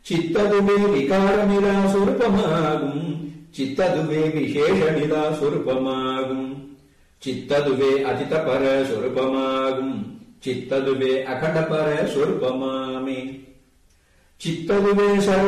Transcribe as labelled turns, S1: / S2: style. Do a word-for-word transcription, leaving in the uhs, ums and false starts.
S1: சித்ததுவே விகாரமிலா சொருபமாகும் சித்ததுவே விசேஷமிலா சொருபமாகும் சித்ததுவே அதிதபர சொருபமாகும் சித்ததுவே அகண்டபர சொருபமாமே சித்ததுவே சர்வ